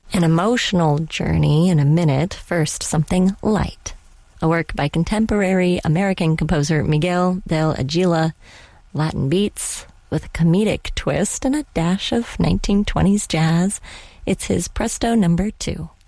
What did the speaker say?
An emotional journey in a minute. First, something light. A work by contemporary American composer Miguel del Aguila. Latin beats with a comedic twist and a dash of 1920s jazz. It's his Presto No. 2.